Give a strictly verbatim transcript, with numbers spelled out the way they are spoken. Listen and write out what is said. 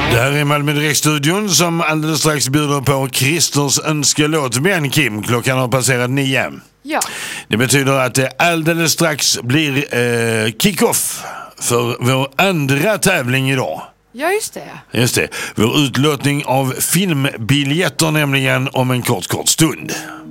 Det här är Malmö Direkt-studion som alldeles strax bjuder på Christers önskelåt. Men Kim, klockan har passerat nio. Ja. Det betyder att det alldeles strax blir eh, kick-off för vår andra tävling idag. Ja, just det. Just det. Vår utlåtning av filmbiljetter nämligen om en kort, kort stund.